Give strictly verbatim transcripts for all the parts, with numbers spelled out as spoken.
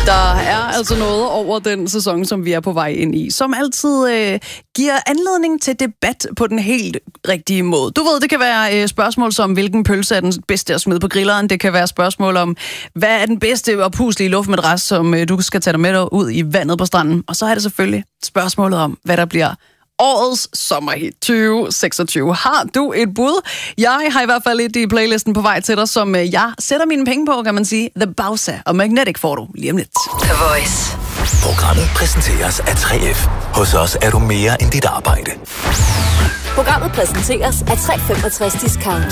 Der er altså noget over den sæson, som vi er på vej ind i, som altid øh, giver anledning til debat på den helt rigtige måde. Du ved, det kan være øh, spørgsmål som, hvilken pølse er den bedste at smide på grilleren. Det kan være spørgsmål om, hvad er den bedste og puslige luftmadras, som øh, du skal tage dig med dig ud i vandet på stranden. Og så er det selvfølgelig spørgsmålet om, hvad der bliver årets sommerhit tyve seksogtyve. Har du et bud? Jeg har i hvert fald et i playlisten på vej til dig, som jeg sætter mine penge på, kan man sige. The Bowser og Magnetic får du lige om lidt. The Voice. Programmet præsenteres af tre F. Hos os er du mere end dit arbejde. Programmet præsenteres af tre femogtres Discount.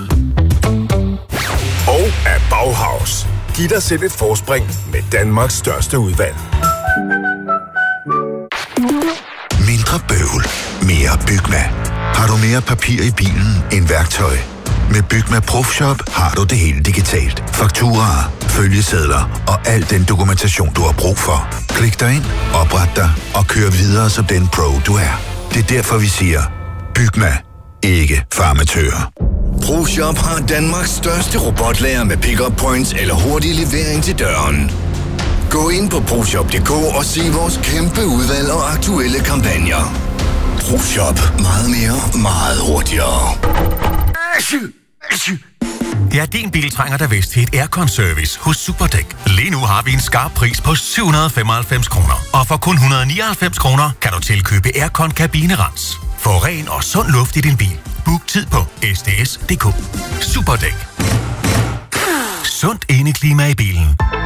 Og af Bauhaus. Giv dig selv et forspring med Danmarks største udvalg. Mindre bøvl, mere Bygma. Har du mere papir i bilen end værktøj? Med Bygma Profshop har du det hele digitalt. Fakturaer, følgesedler og al den dokumentation, du har brug for. Klik dig ind, opret dig og kør videre som den pro, du er. Det er derfor, vi siger, Bygma, ikke farmatører. ProShop har Danmarks største robotlager med pick-up points eller hurtig levering til døren. Gå ind på proshop punktum d k og se vores kæmpe udvalg og aktuelle kampagner. ProShop. Meget mere, meget hurtigere. Ja, din bil trænger da vist til et aircon-service hos Superdæk. Lige nu har vi en skarp pris på syv hundrede og femoghalvfems kroner. Og for kun et hundrede og nioghalvfems kroner kan du tilkøbe aircon-kabinerens. Få ren og sund luft i din bil. Book tid på s d s punktum d k. Superdæk. Sundt indeklima i bilen.